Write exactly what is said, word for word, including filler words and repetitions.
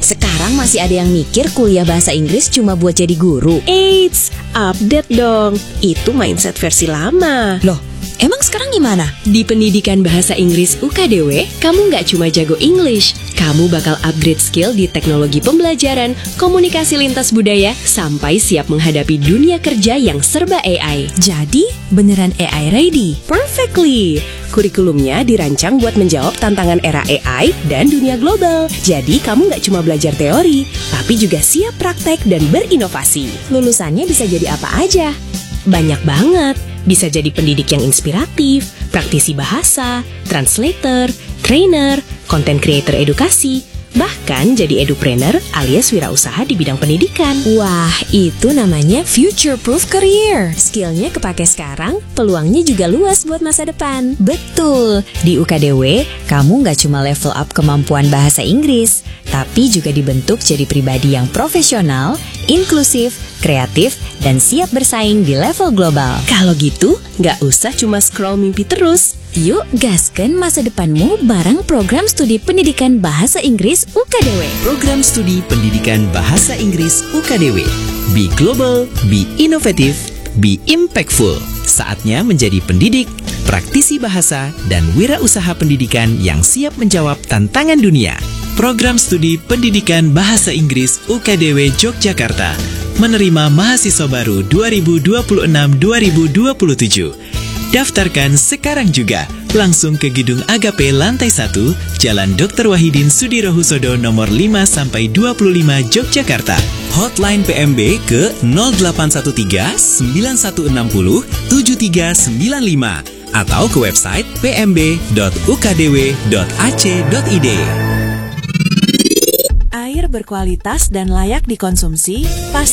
Sekarang masih ada yang mikir kuliah bahasa Inggris cuma buat jadi guru. Eits, update dong. Itu mindset versi lama. Loh, emang sekarang gimana? Di pendidikan bahasa Inggris U K D W, kamu nggak cuma jago English, kamu bakal upgrade skill di teknologi pembelajaran, komunikasi lintas budaya, sampai siap menghadapi dunia kerja yang serba A I. Jadi, beneran A I ready? Perfectly! Kurikulumnya dirancang buat menjawab tantangan era A I dan dunia global. Jadi, kamu nggak cuma belajar teori, tapi juga siap praktek dan berinovasi. Lulusannya bisa jadi apa aja? Banyak banget. Bisa jadi pendidik yang inspiratif, praktisi bahasa, translator, trainer, content creator edukasi, bahkan jadi edupreneur alias wirausaha di bidang pendidikan. Wah, itu namanya future-proof career. Skillnya kepake sekarang, peluangnya juga luas buat masa depan. Betul, di U K D W, kamu nggak cuma level up kemampuan bahasa Inggris, tapi juga dibentuk jadi pribadi yang profesional, inklusif, kreatif, dan siap bersaing di level global. Kalau gitu, nggak usah cuma scroll mimpi terus. Yuk, gaskan masa depanmu bareng program studi pendidikan bahasa Inggris U K D W. Program studi pendidikan bahasa Inggris U K D W. Be global, be innovative, be impactful. Saatnya menjadi pendidik, praktisi bahasa, dan wirausaha pendidikan yang siap menjawab tantangan dunia. Program studi pendidikan bahasa Inggris U K D W Yogyakarta menerima mahasiswa baru dua ribu dua puluh enam dua ribu dua puluh tujuh. Daftarkan sekarang juga. Langsung ke Gedung Agape lantai satu, Jalan Doktor Wahidin Sudirohusodo nomor lima sampai dua puluh lima Yogyakarta. Hotline P M B ke nol delapan satu tiga sembilan satu enam nol tujuh tiga sembilan lima atau ke website p m b dot u k d w dot a c dot i d. Air berkualitas dan layak dikonsumsi pasti